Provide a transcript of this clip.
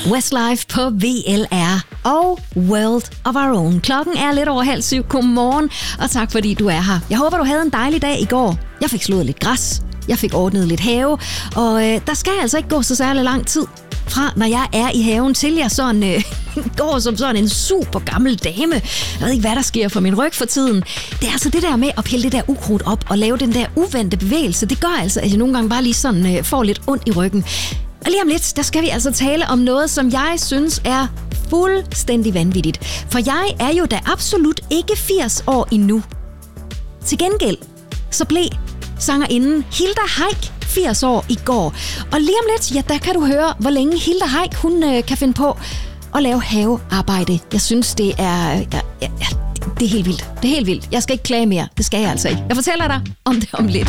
Westlife på VLR og World of Our Own. Klokken er lidt over 6:30. Godmorgen, og tak fordi du er her. Jeg håber, du havde en dejlig dag i går. Jeg fik slået lidt græs, jeg fik ordnet lidt have, og der skal altså ikke gå så særlig lang tid fra, når jeg er i haven, til jeg sådan går som sådan en super gammel dame. Jeg ved ikke, hvad der sker for min ryg for tiden. Det er altså det der med at pille det der ukrudt op og lave den der uventede bevægelse. Det gør altså, at jeg nogle gange bare lige sådan får lidt ondt i ryggen. Og lige om lidt, der skal vi altså tale om noget, som jeg synes er fuldstændig vanvittigt. For jeg er jo da absolut ikke 80 år endnu. Til gengæld, så blev sangerinden Hilda Heick 80 år i går. Og lige om lidt, ja, der kan du høre, hvor længe Hilda Heick, hun kan finde på at lave havearbejde. Jeg synes, det er... det er helt vildt. Det er helt vildt. Jeg skal ikke klage mere. Det skal jeg altså ikke. Jeg fortæller dig om det om lidt.